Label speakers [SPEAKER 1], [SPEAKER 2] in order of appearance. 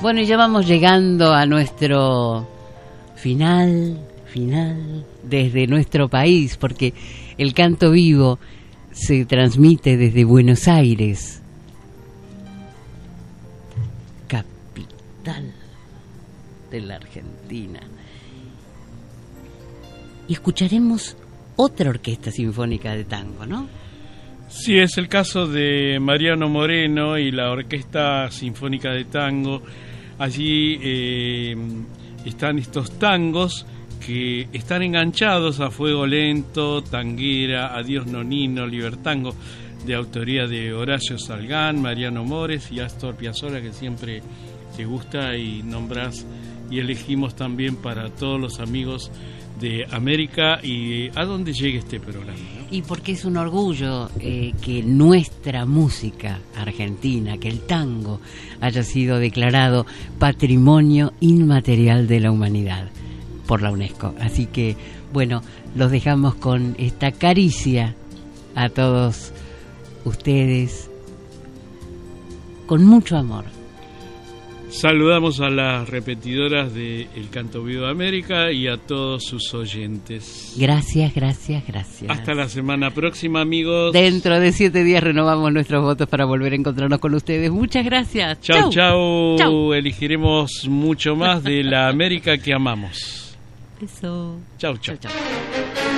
[SPEAKER 1] Bueno, ya vamos llegando a nuestro final desde nuestro país, porque el canto vivo se transmite desde Buenos Aires, capital de la Argentina. Y escucharemos otra orquesta sinfónica de tango, ¿no?
[SPEAKER 2] Sí, es el caso de Mariano Moreno y la Orquesta Sinfónica de Tango. Allí están estos tangos que están enganchados a Fuego Lento, Tanguera, Adiós Nonino, Libertango, de autoría de Horacio Salgán, Mariano Mores y Astor Piazzolla, que siempre te gusta y nombrás y elegimos también para todos los amigos de América y a donde llegue este programa, ¿no?
[SPEAKER 1] Y porque es un orgullo que nuestra música argentina, que el tango haya sido declarado Patrimonio Inmaterial de la Humanidad por la UNESCO. Así que, bueno, los dejamos con esta caricia a todos ustedes, con mucho amor.
[SPEAKER 2] Saludamos a las repetidoras de El Canto Vivo de América y a todos sus oyentes.
[SPEAKER 1] Gracias.
[SPEAKER 2] Hasta la semana próxima, amigos.
[SPEAKER 1] Dentro de 7 días renovamos nuestros votos para volver a encontrarnos con ustedes. Muchas gracias.
[SPEAKER 2] Chau. Elegiremos mucho más de la América que amamos.
[SPEAKER 1] Eso.
[SPEAKER 2] Chau.